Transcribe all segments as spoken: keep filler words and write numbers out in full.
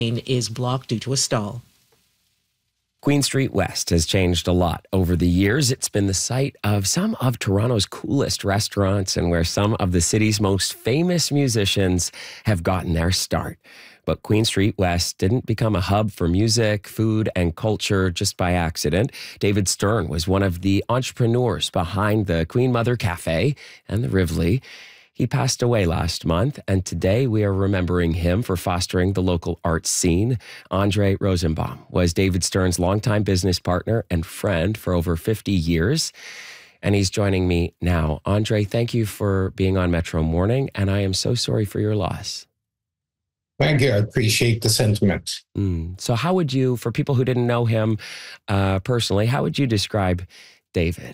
is blocked due to a stall. Queen Street West has changed a lot over the years. It's been the site of some of Toronto's coolest restaurants and where some of the city's most famous musicians have gotten their start. But Queen Street West didn't become a hub for music, food, and culture just by accident. David Stern was one of the entrepreneurs behind the Queen Mother Cafe and the Rivoli. He passed away last month, and today we are remembering him for fostering the local arts scene. Andre Rosenbaum was David Stern's longtime business partner and friend for over fifty years, and he's joining me now. Andre, thank you for being on Metro Morning, and I am so sorry for your loss. Thank you. I appreciate the sentiment. Mm. So how would you, for people who didn't know him uh, personally, how would you describe David?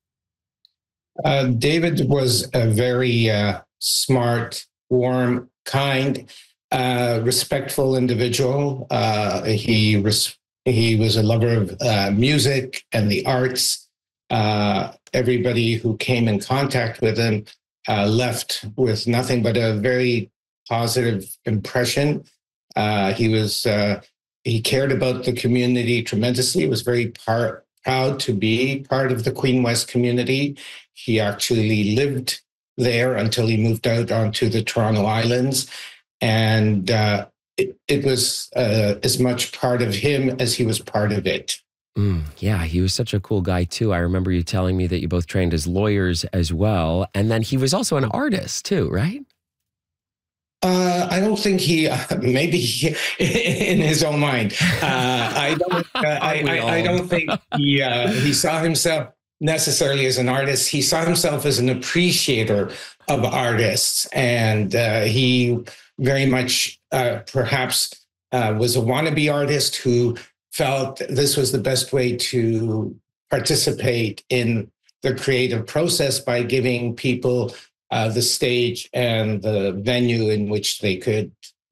Uh, David was a very uh, smart, warm, kind, uh, respectful individual. Uh, he res- he was a lover of uh, music and the arts. Uh, everybody who came in contact with him uh, left with nothing but a very positive impression. Uh, he was uh, he cared about the community tremendously. He was very par- proud to be part of the Queen West community. He actually lived there until he moved out onto the Toronto Islands. And uh, it, it was uh, as much part of him as he was part of it. Mm, yeah, he was such a cool guy, too. I remember you telling me that you both trained as lawyers as well. And then he was also an artist, too, right? Uh, I don't think he, uh, maybe he, in his own mind. Uh, I don't. Uh, I, I, I don't think he uh, he saw himself necessarily as an artist. He saw himself as an appreciator of artists, and uh, he very much uh, perhaps uh, was a wannabe artist who felt this was the best way to participate in the creative process by giving people Uh, the stage and the venue in which they could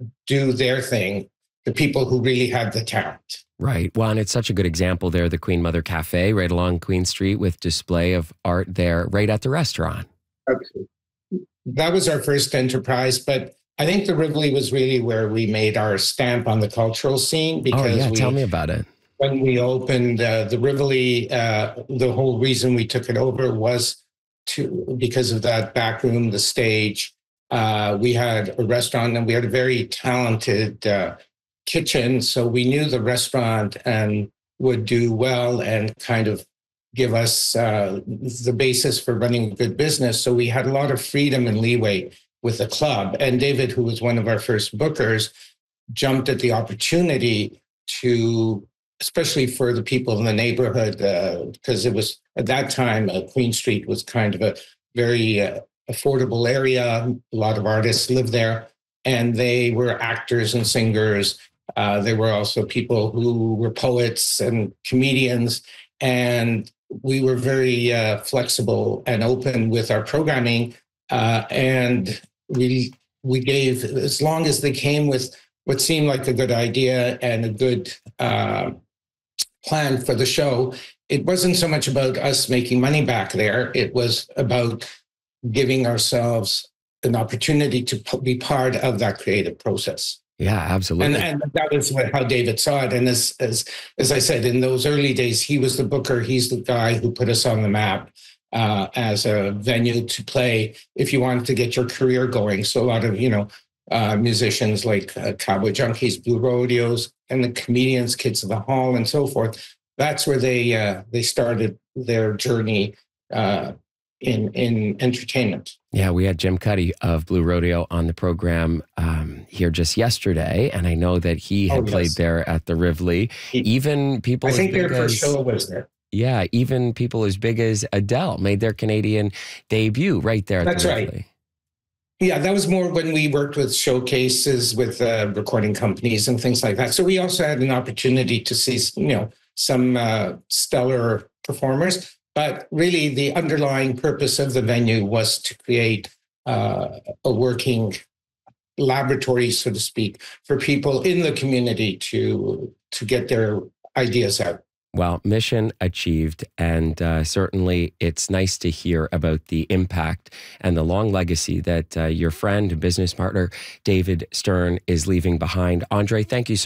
do their thing, the people who really had the talent. Right. Well, and it's such a good example there, the Queen Mother Cafe right along Queen Street with display of art there right at the restaurant. Okay. That was our first enterprise, but I think the Rivoli was really where we made our stamp on the cultural scene. Because oh, yeah. we, Tell me about it. When we opened uh, the Rivoli, uh, the whole reason we took it over was To, because of that back room, the stage. Uh, we had a restaurant and we had a very talented uh, kitchen. So we knew the restaurant and would do well and kind of give us uh, the basis for running a good business. So we had a lot of freedom and leeway with the club. And David, who was one of our first bookers, jumped at the opportunity to, especially for the people in the neighborhood, because uh, it was at that time, uh, Queen Street was kind of a very uh, affordable area. A lot of artists lived there, and they were actors and singers. Uh, there were also people who were poets and comedians, and we were very uh, flexible and open with our programming. Uh, and we we gave, as long as they came with what seemed like a good idea and a good uh, plan for the show, it wasn't so much about us making money back there. It was about giving ourselves an opportunity to be part of that creative process. Yeah, absolutely. And, and that was what, how David saw it. And as, as as I said, in those early days, he was the booker. He's the guy who put us on the map uh, as a venue to play if you wanted to get your career going. So a lot of, you know, uh, musicians like uh, Cowboy Junkies, Blue Rodeos, and the comedians, Kids of the Hall, and so forth. That's where they uh, they started their journey uh, in in entertainment. Yeah, we had Jim Cuddy of Blue Rodeo on the program um, here just yesterday, and I know that he had oh, yes. played there at the Rivoli. He, even people, I think their their first as, show was there. Yeah, even people as big as Adele made their Canadian debut right there. At That's the right. Rivoli. Yeah, that was more when we worked with showcases with uh, recording companies and things like that. So we also had an opportunity to see, you know, some uh, stellar performers. But really, the underlying purpose of the venue was to create uh, a working laboratory, so to speak, for people in the community to to get their ideas out. Well, mission achieved, and uh, certainly it's nice to hear about the impact and the long legacy that uh, your friend and business partner, David Stern, is leaving behind. Andre, thank you so much.